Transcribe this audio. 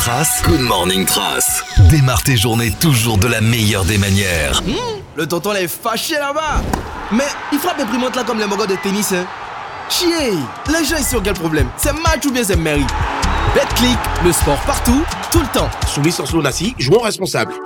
Trace. Good morning Trace. Démarre tes journées toujours de la meilleure des manières. Le tonton là est fâché là-bas. Mais il frappe imprimante là comme les mogos de tennis, hein. Chier. Les gens ici ont quel problème? C'est match ou bien c'est mairie? BetClick, le sport partout, tout le temps. Soumis sans sous jouons responsable.